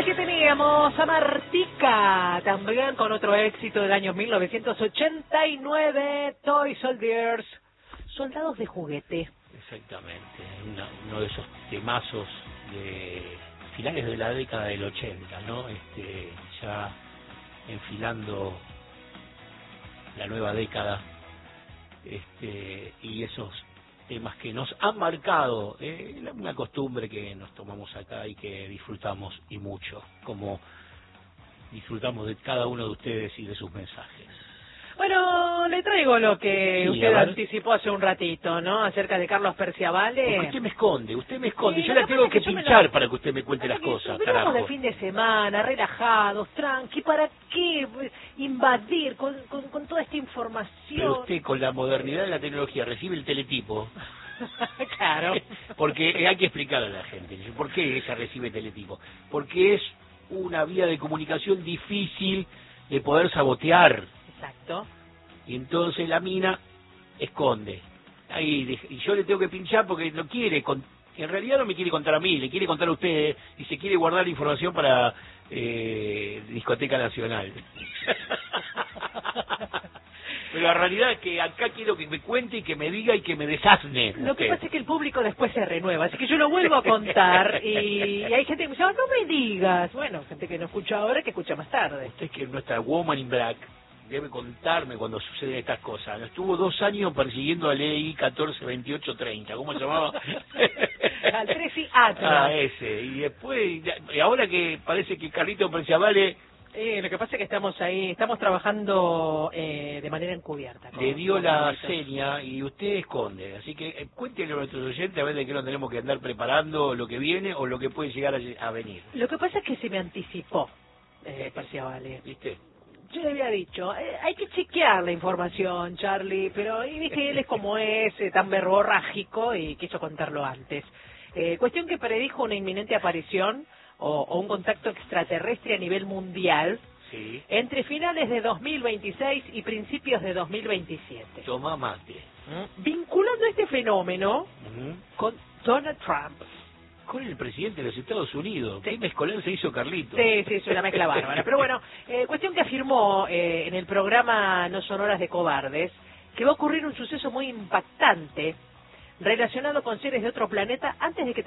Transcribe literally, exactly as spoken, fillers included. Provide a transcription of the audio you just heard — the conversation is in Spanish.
Aquí teníamos a Martica, también con otro éxito del año mil novecientos ochenta y nueve, Toy Soldiers, Soldados de Juguete. Exactamente, una, uno de esos temazos de finales de la década del ochenta, ¿no? Este, ya enfilando la nueva década, este, y esos temas que nos han marcado, eh, una costumbre que nos tomamos acá y que disfrutamos y mucho, como disfrutamos de cada uno de ustedes y de sus mensajes. Bueno, le traigo lo que Sí, usted anticipó hace un ratito, ¿no? Acerca de Carlos Perciabale. Porque usted me esconde, usted me esconde. Sí, yo la tengo que, que pinchar lo... para que usted me cuente las cosas, carajo. de fin de semana, relajados, tranqui, ¿para qué invadir con, con, con toda esta información? Pero usted, con la modernidad de la tecnología, recibe el teletipo. Claro. Porque hay que explicarle a la gente, ¿por qué ella recibe teletipo? Porque es una vía de comunicación difícil de poder sabotear. Exacto. Y entonces la mina esconde. Ahí, y yo le tengo que pinchar porque no quiere, con, en realidad no me quiere contar a mí, le quiere contar a usted y se quiere guardar la información para eh, Discoteca Nacional. Pero la realidad es que acá quiero que me cuente y que me diga y que me desasne. Lo que pasa es que el público después se renueva, así que yo lo vuelvo a contar y, y hay gente que me dice, oh, no me digas. Bueno, gente que no escucha ahora que escucha más tarde. Usted es que nuestra Woman in Black debe contarme cuando suceden estas cosas. Nos estuvo dos años persiguiendo a ley catorce veintiocho treinta, ¿cómo se llamaba? Al tres y Atra. Ah, ese. Y después, y ahora que parece que Carlito Perciabale... Eh, lo que pasa es que estamos ahí, estamos trabajando eh, de manera encubierta. Le dio la seña y usted esconde. Así que eh, cuéntenle a nuestros oyentes a ver de qué nos tenemos que andar preparando lo que viene o lo que puede llegar a, a venir. Lo que pasa es que se me anticipó, eh, Perciabale. ¿Viste? Yo le había dicho, eh, hay que chequear la información, Charlie, pero y viste, él es como es, eh, tan verborrágico y quiso contarlo antes. Eh, cuestión que predijo una inminente aparición o, o un contacto extraterrestre a nivel mundial, sí, entre finales de dos mil veintiséis y principios de dos mil veintisiete. Toma mate. ¿Mm? Vinculando este fenómeno uh-huh. con Donald Trump. Con el presidente de los Estados Unidos. ¿Qué mezcolar se hizo Carlito? Sí, sí, es una mezcla bárbara. Pero bueno, eh, cuestión que afirmó eh, en el programa No Son Horas de Cobardes que va a ocurrir un suceso muy impactante relacionado con seres de otro planeta antes de que